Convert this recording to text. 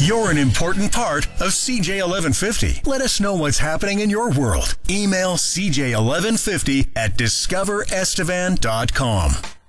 You're an important part of CJ 1150. Let us know what's happening in your world. Email CJ1150 at discoverestevan.com.